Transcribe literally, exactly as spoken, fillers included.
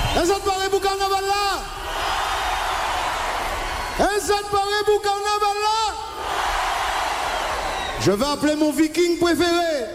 Est-ce que paraît pour carnaval là? Est-ce que paraît pour carnaval là? Je vais appeler mon viking préféré.